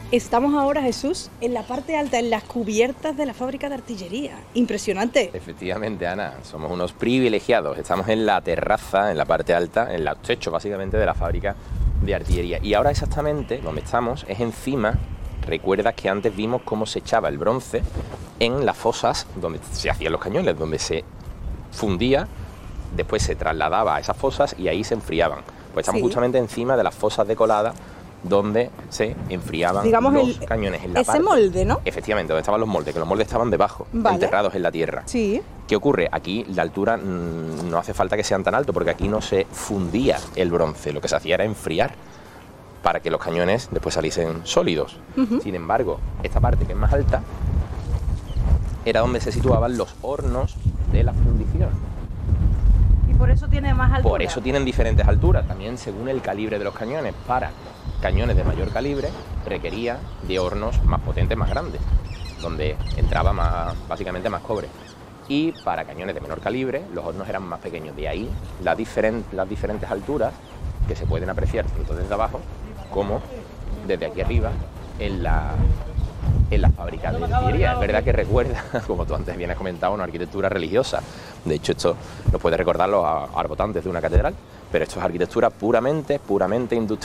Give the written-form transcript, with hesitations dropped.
Estamos ahora, Jesús, en la parte alta, en las cubiertas de la fábrica de artillería. Impresionante. Efectivamente, Ana, somos unos privilegiados. Estamos en la terraza, en la parte alta, en los techos básicamente de la fábrica de artillería. Y ahora exactamente donde estamos es encima. Recuerdas que antes vimos cómo se echaba el bronce en las fosas donde se hacían los cañones, donde se fundía, después se trasladaba a esas fosas y ahí se enfriaban. Pues estamos justamente encima de las fosas de colada donde se enfriaban, digamos, los cañones. En la ese molde, ¿no? Efectivamente, donde estaban los moldes, que los moldes estaban debajo, enterrados en la tierra. Sí. ¿Qué ocurre? Aquí la altura no hace falta que sean tan alto, porque aquí no se fundía el bronce, lo que se hacía era enfriar para que los cañones después saliesen sólidos. Sin embargo, esta parte que es más alta era donde se situaban los hornos de la fundición. Y por eso tiene más altura. Por eso tienen diferentes alturas, también según el calibre de los cañones. Para cañones de mayor calibre requería de hornos más potentes, más grandes, donde entraba básicamente más cobre. Y para cañones de menor calibre los hornos eran más pequeños. De ahí las diferentes alturas que se pueden apreciar tanto desde abajo como desde aquí arriba en la fábrica de artillería. Es verdad que recuerda, como tú antes bien has comentado, una arquitectura religiosa. De hecho, esto nos puede recordar los arbotantes de una catedral, pero esto es arquitectura puramente industrial.